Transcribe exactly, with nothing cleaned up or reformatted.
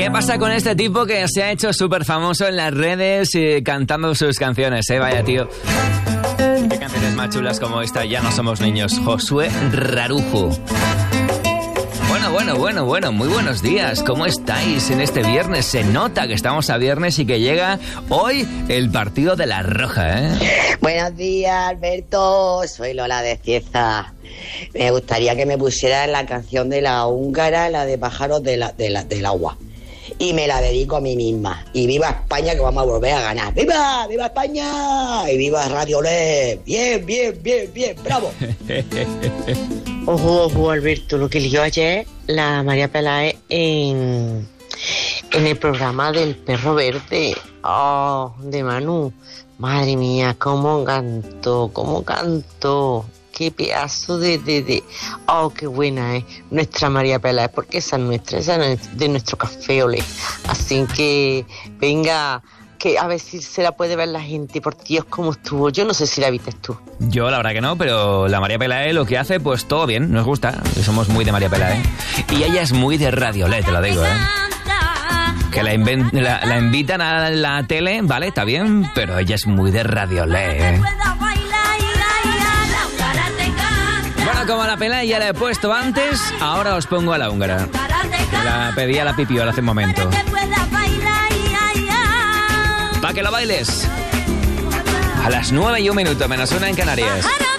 ¿Qué pasa con este tipo que se ha hecho súper famoso en las redes y cantando sus canciones, eh? Vaya, tío. Qué canciones más chulas como esta, Ya no somos niños. Josué Rarujo. Bueno, bueno, bueno, bueno, muy buenos días. ¿Cómo estáis en este viernes? Se nota que estamos a viernes y que llega hoy el partido de La Roja, ¿eh? Buenos días, Alberto. Soy Lola de Cieza. Me gustaría que me pusieran la canción de la húngara, la de Pájaros de la, de la, del Agua. Y me la dedico a mí misma. Y viva España, que vamos a volver a ganar. ¡Viva! ¡Viva España! Y viva Radio L E D. Bien, bien, bien, bien. ¡Bravo! Ojo, ojo, Alberto, lo que lió ayer la María Peláez en, en el programa del Perro Verde. Oh, de Manu. Madre mía, cómo cantó, cómo cantó. Qué pedazo de, de, de... Oh, qué buena es nuestra María Peláez, porque esa es nuestra, esa es de nuestro café Olé. Así que, venga, que a ver si se la puede ver la gente. Por Dios, cómo estuvo. Yo no sé si la viste tú. Yo la verdad que no, pero la María Peláez lo que hace, pues todo bien, nos gusta. Somos muy de María Peláez. Y ella es muy de Radio L E D, te lo digo, ¿eh? Que la, inven- la, la invitan a la tele, vale, está bien, pero ella es muy de Radio L E D, ¿eh? Bueno, como la Peláez ya la he puesto antes, ahora os pongo a la húngara. La pedí a la Pipiola hace un momento. Para que lo bailes. A las nueve y un minuto, menos una en Canarias.